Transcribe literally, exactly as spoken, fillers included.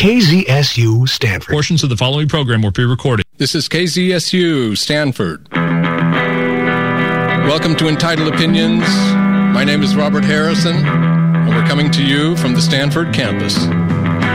K Z S U Stanford. Portions of the following program were pre-recorded. This is K Z S U Stanford. Welcome to Entitled Opinions. My name is Robert Harrison, and we're coming to you from the Stanford campus.